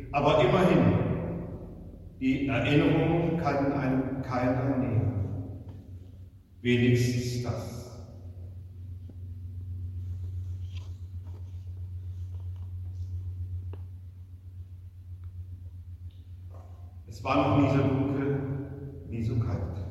aber immerhin, die Erinnerung kann einem keiner nehmen. Wenigstens das. Es war noch nie so dunkel, nie so kalt.